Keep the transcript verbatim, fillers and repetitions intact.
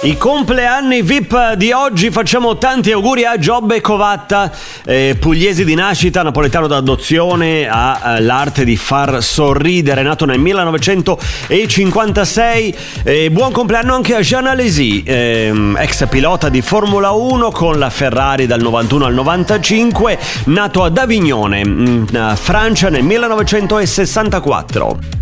I compleanni V I P di oggi, facciamo tanti auguri a Giobbe Covatta, eh, pugliese di nascita, napoletano d'adozione, ha eh, l'arte di far sorridere, nato nel millenovecentocinquantasei. Eh, buon compleanno anche a Jean Alesi, eh, ex pilota di Formula uno con la Ferrari dal novantuno al novantacinque, nato ad Avignone, in Francia nel millenovecentosessantaquattro.